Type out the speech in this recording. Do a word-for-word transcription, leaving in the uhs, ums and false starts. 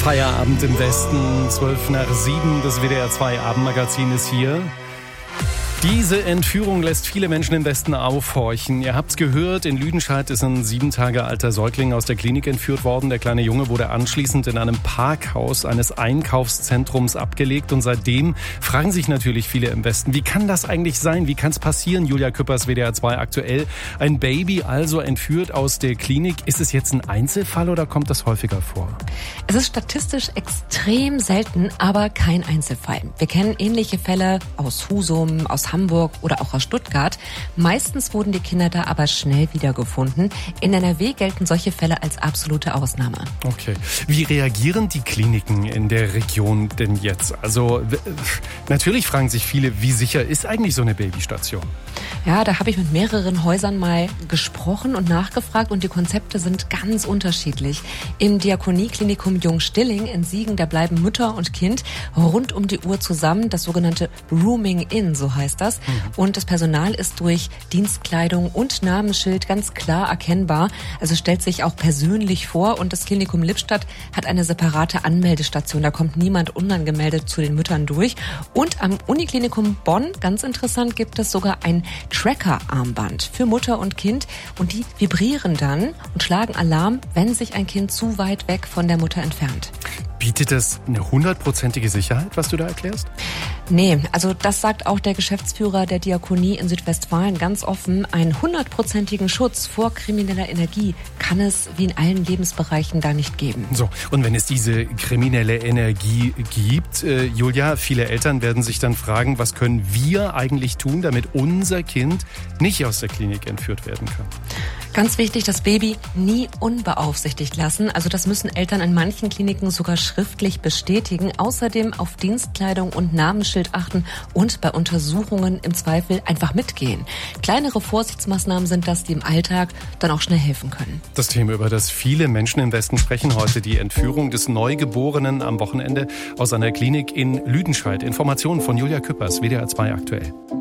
Feierabend im Westen, zwölf nach sieben, das W D R zwei Abendmagazin ist hier. Diese Entführung lässt viele Menschen im Westen aufhorchen. Ihr habt's gehört, in Lüdenscheid ist ein sieben Tage alter Säugling aus der Klinik entführt worden. Der kleine Junge wurde anschließend in einem Parkhaus eines Einkaufszentrums abgelegt. Und seitdem fragen sich natürlich viele im Westen, wie kann das eigentlich sein? Wie kann es passieren? Julia Küppers, W D R zwei aktuell. Ein Baby also entführt aus der Klinik. Ist es jetzt ein Einzelfall oder kommt das häufiger vor? Es ist statistisch extrem selten, aber kein Einzelfall. Wir kennen ähnliche Fälle aus Husum, aus Hamburg oder auch aus Stuttgart. Meistens wurden die Kinder da aber schnell wiedergefunden. In N R W gelten solche Fälle als absolute Ausnahme. Okay. Wie reagieren die Kliniken in der Region denn jetzt? Also natürlich fragen sich viele, wie sicher ist eigentlich so eine Babystation? Ja, da habe ich mit mehreren Häusern mal gesprochen und nachgefragt und die Konzepte sind ganz unterschiedlich. Im Diakonieklinikum Jungstilling in Siegen, da bleiben Mutter und Kind rund um die Uhr zusammen, das sogenannte Rooming In, so heißt das. Mhm. Und das Personal ist durch Dienstkleidung und Namensschild ganz klar erkennbar. Also stellt sich auch persönlich vor und das Klinikum Lippstadt hat eine separate Anmeldestation. Da kommt niemand unangemeldet zu den Müttern durch. Und am Uniklinikum Bonn, ganz interessant, gibt es sogar ein Tracker-Armband für Mutter und Kind und die vibrieren dann und schlagen Alarm, wenn sich ein Kind zu weit weg von der Mutter entfernt. Bietet das eine hundertprozentige Sicherheit, was du da erklärst? Nee, also das sagt auch der Geschäftsführer der Diakonie in Südwestfalen ganz offen. Einen hundertprozentigen Schutz vor krimineller Energie kann es wie in allen Lebensbereichen da nicht geben. So, und wenn es diese kriminelle Energie gibt, äh, Julia, viele Eltern werden sich dann fragen, was können wir eigentlich tun, damit unser Kind nicht aus der Klinik entführt werden kann? Ganz wichtig, das Baby nie unbeaufsichtigt lassen. Also das müssen Eltern in manchen Kliniken sogar schriftlich bestätigen. Außerdem auf Dienstkleidung und Namensschild achten und bei Untersuchungen im Zweifel einfach mitgehen. Kleinere Vorsichtsmaßnahmen sind das, die im Alltag dann auch schnell helfen können. Das Thema, über das viele Menschen im Westen sprechen heute, die Entführung des Neugeborenen am Wochenende aus einer Klinik in Lüdenscheid. Informationen von Julia Küppers, W D R zwei aktuell.